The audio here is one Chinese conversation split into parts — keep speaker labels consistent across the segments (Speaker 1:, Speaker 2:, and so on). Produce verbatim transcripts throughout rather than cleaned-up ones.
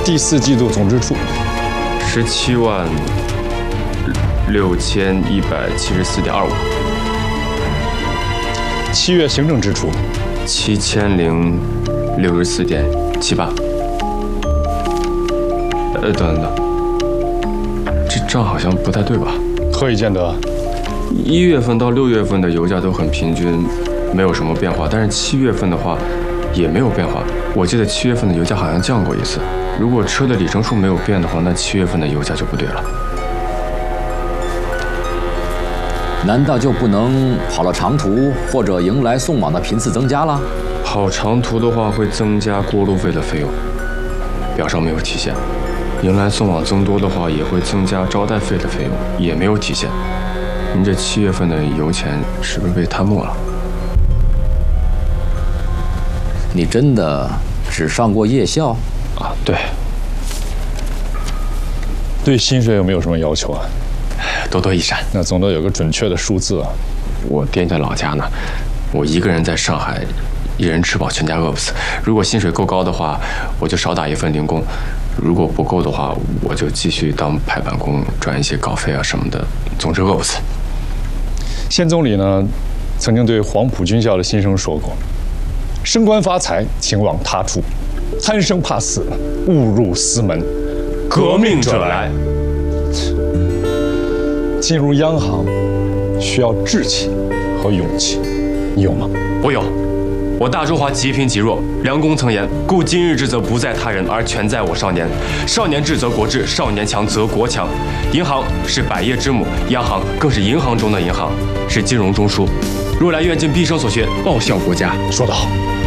Speaker 1: 第四季度总支出
Speaker 2: 十七万六千一百七十四点二五。
Speaker 1: 七月行政支出
Speaker 2: 七千零六十四点七八。呃，等等等，这账好像不太对吧？
Speaker 1: 何以见得？
Speaker 2: 一月份到六月份的油价都很平均，没有什么变化。但是七月份的话，也没有变化。我记得七月份的油价好像降过一次。如果车的里程数没有变的话，那七月份的油价就不对了。
Speaker 3: 难道就不能跑了长途或者迎来送往的频次增加了？
Speaker 2: 跑长途的话会增加过路费的费用，表上没有体现。迎来送往增多的话，也会增加招待费的费用，也没有体现。您这七月份的油钱是不是被贪墨了？
Speaker 3: 你真的只上过夜校？
Speaker 2: 啊，对。
Speaker 1: 对薪水有没有什么要求啊？
Speaker 2: 多多益善。
Speaker 1: 那总得有个准确的数字啊。
Speaker 2: 我爹在老家呢，我一个人在上海，一人吃饱全家饿不死。如果薪水够高的话，我就少打一份零工。如果不够的话，我就继续当排版工，赚一些稿费啊什么的。总之饿不死。
Speaker 1: 县总理呢，曾经对黄埔军校的新生说过：“升官发财，请往他处；贪生怕死，误入私门。
Speaker 2: 革命者来。”
Speaker 1: 进入央行需要志气和勇气，你有吗？
Speaker 2: 我有。我大中华极贫极弱，梁公曾言：“故今日之则不在他人，而全在我少年。少年智则国智，少年强则国强。”银行是百业之母，央行更是银行中的银行，是金融中枢。若来愿尽毕生所学，报效国家。
Speaker 1: 说得好，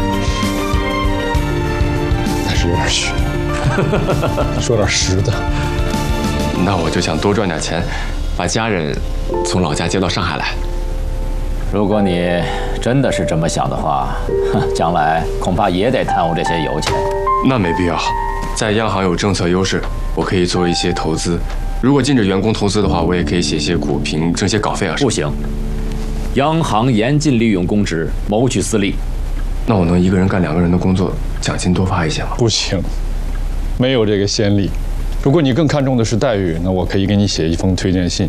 Speaker 1: 但是有点虚，说点实的。
Speaker 2: 那我就想多赚点钱，把家人从老家接到上海来。
Speaker 3: 如果你真的是这么想的话，将来恐怕也得贪污这些油钱。
Speaker 2: 那没必要，在央行有政策优势，我可以做一些投资。如果禁止员工投资的话，我也可以写些股评，挣些稿费啊。
Speaker 3: 不行，央行严禁利用公职谋取私利。
Speaker 2: 那我能一个人干两个人的工作，奖金多发一些吗？
Speaker 1: 不行，没有这个先例。如果你更看重的是待遇，那我可以给你写一封推荐信，